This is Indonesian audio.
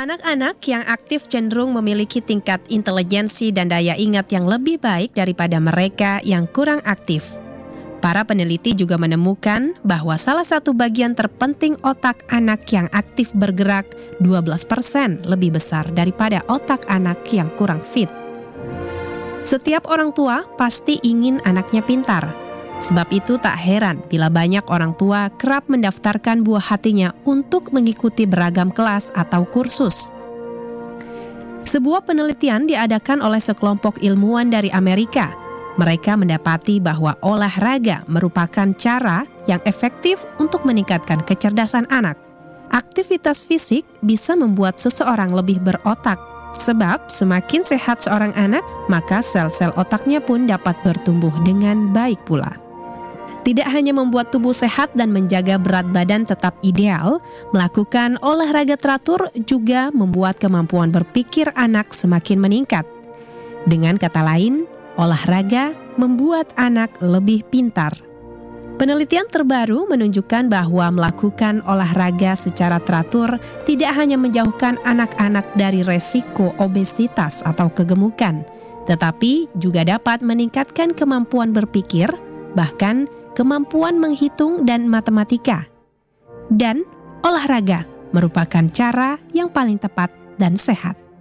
Anak-anak yang aktif cenderung memiliki tingkat intelijensi dan daya ingat yang lebih baik daripada mereka yang kurang aktif. Para peneliti juga menemukan bahwa salah satu bagian terpenting otak anak yang aktif bergerak 12% lebih besar daripada otak anak yang kurang fit. Setiap orang tua pasti ingin anaknya pintar. Sebab itu tak heran bila banyak orang tua kerap mendaftarkan buah hatinya untuk mengikuti beragam kelas atau kursus. Sebuah penelitian diadakan oleh sekelompok ilmuwan dari Amerika. Mereka mendapati bahwa olahraga merupakan cara yang efektif untuk meningkatkan kecerdasan anak. Aktivitas fisik bisa membuat seseorang lebih berotak, sebab semakin sehat seorang anak, maka sel-sel otaknya pun dapat bertumbuh dengan baik pula. Tidak hanya membuat tubuh sehat dan menjaga berat badan tetap ideal, melakukan olahraga teratur juga membuat kemampuan berpikir anak semakin meningkat. Dengan kata lain, olahraga membuat anak lebih pintar. Penelitian terbaru menunjukkan bahwa melakukan olahraga secara teratur tidak hanya menjauhkan anak-anak dari resiko obesitas atau kegemukan, tetapi juga dapat meningkatkan kemampuan berpikir, bahkan kemampuan menghitung dan matematika. Dan olahraga merupakan cara yang paling tepat dan sehat.